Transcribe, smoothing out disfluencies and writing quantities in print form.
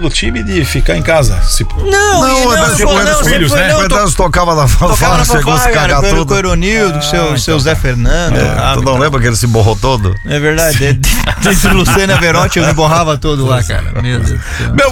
do time de ficar em casa. Não, os filhos, né? O Edanzo tocava na fanfarra, chegou a se cagar tudo. Com o Eronildo, seu Zé Fernando. Tu não lembra que ele se borrou todo? É verdade. Desde Luciana Verotti eu me borrava todo lá, cara. Meu Deus do céu.